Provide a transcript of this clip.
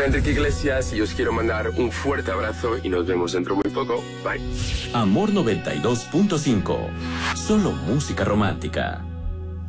Enrique Iglesias y os quiero mandar un fuerte abrazo y nos vemos dentro muy poco. Bye. Amor 92.5. Solo música romántica.